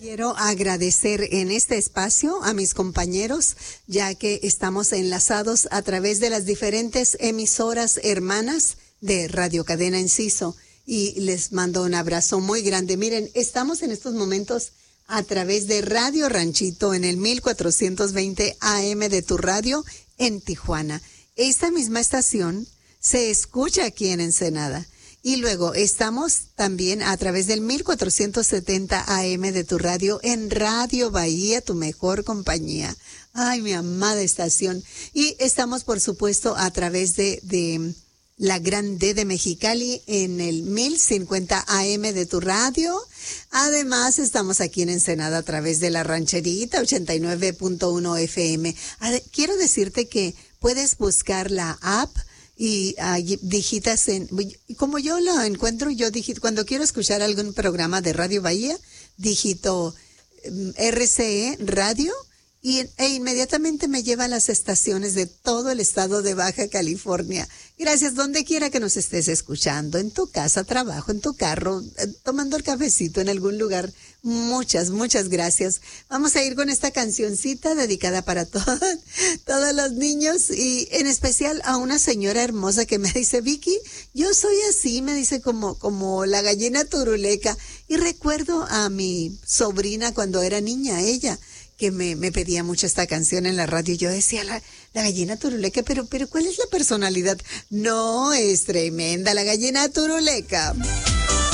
Quiero agradecer en este espacio a mis compañeros, ya que estamos enlazados a través de las diferentes emisoras hermanas de Radio Cadena Enciso, y les mando un abrazo muy grande. Miren, estamos en estos momentos a través de Radio Ranchito en el 1420 AM de tu radio en Tijuana. Esta misma estación se escucha aquí en Ensenada. Y luego estamos también a través del 1470 AM de tu radio en Radio Bahía, tu mejor compañía. Ay, mi amada estación. Y estamos, por supuesto, a través de la Gran D de Mexicali en el 1050 AM de tu radio. Además, estamos aquí en Ensenada a través de La Rancherita 89.1 FM. Quiero decirte que puedes buscar la app y digitas como yo lo encuentro, yo digito, cuando quiero escuchar algún programa de Radio Bahía, digito RCE Radio e inmediatamente me lleva a las estaciones de todo el estado de Baja California. Gracias, donde quiera que nos estés escuchando, en tu casa, trabajo, en tu carro, tomando el cafecito en algún lugar. Muchas, muchas gracias. Vamos a ir con esta cancioncita dedicada para todos los niños, y en especial a una señora hermosa que me dice: Vicky, yo soy así, me dice, como la gallina turuleca. Y recuerdo a mi sobrina cuando era niña, ella, que me pedía mucho esta canción en la radio. Yo decía, la gallina turuleca, pero ¿cuál es la personalidad? No, es tremenda la gallina turuleca.